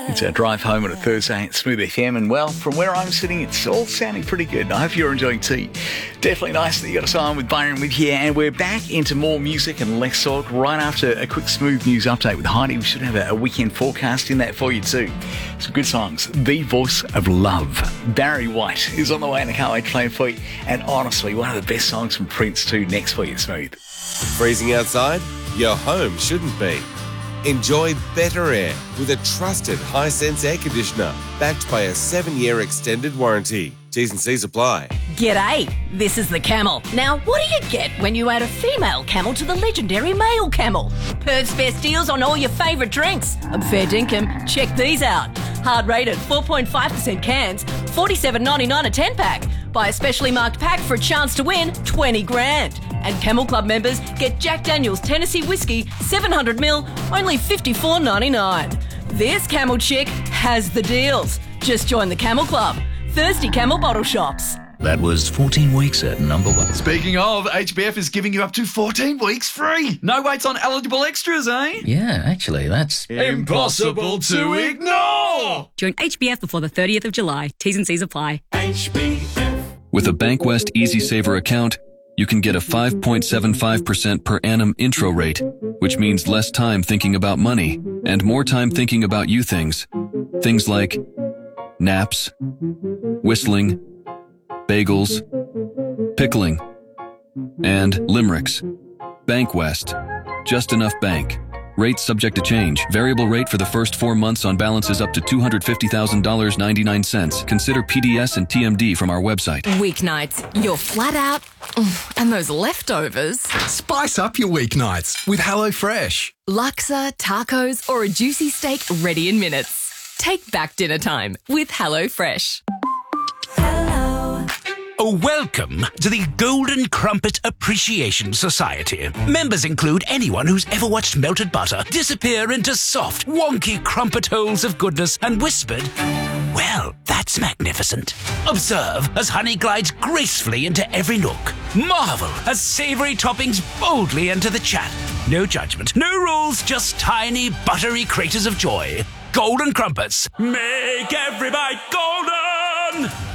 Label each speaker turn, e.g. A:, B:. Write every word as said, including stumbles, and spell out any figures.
A: It's our drive home on a Thursday at Smooth F M, and well, from where I'm sitting, it's all sounding pretty good. I hope you're enjoying tea. Definitely nice that you got us on with Byron with you, and we're back into more music and less talk right after a quick Smooth news update with Heidi. We should have a, a weekend forecast in that for you too. Some good songs. The Voice of Love, Barry White, is on the way, and I can't wait to play it for you. And honestly, one of the best songs from Prince too, next for you, Smooth.
B: Freezing outside? Your home shouldn't be. Enjoy better air with a trusted Hisense air conditioner backed by a seven-year extended warranty. T's and C's apply.
C: G'day, this is the Camel. Now, what do you get when you add a female camel to the legendary male camel? Perth's best deals on all your favourite drinks. I'm fair dinkum. Check these out. Hard rated four point five percent cans, forty-seven ninety-nine a ten-pack. Buy a specially marked pack for a chance to win twenty grand. And Camel Club members get Jack Daniel's Tennessee Whiskey seven hundred mil, only fifty-four ninety-nine. This Camel chick has the deals. Just join the Camel Club. Thirsty Camel bottle shops.
D: That was fourteen weeks at number one.
E: Speaking of, H B F is giving you up to fourteen weeks free. No waits on eligible extras, eh?
D: Yeah, actually, that's
E: impossible to ignore.
F: Join H B F before the thirtieth of July. T's and C's apply.
E: H B F.
G: With a Bankwest Easy Saver account, you can get a five point seven five percent per annum intro rate, which means less time thinking about money and more time thinking about you things. Things like naps, whistling, bagels, pickling, and limericks. Bankwest. Just enough bank. Rate subject to change. Variable rate for the first four months on balances up to two hundred fifty thousand dollars and ninety-nine cents. Consider P D S and T M D from our website.
H: Weeknights, you're flat out, and those leftovers.
I: Spice up your weeknights with HelloFresh.
H: Laksa, tacos, or a juicy steak ready in minutes. Take back dinner time with HelloFresh.
J: Oh, welcome to the Golden Crumpet Appreciation Society. Members include anyone who's ever watched melted butter disappear into soft, wonky crumpet holes of goodness and whispered, well, that's magnificent. Observe as honey glides gracefully into every nook. Marvel as savory toppings boldly enter the chat. No judgment, no rules, just tiny, buttery craters of joy. Golden Crumpets. Make every bite golden!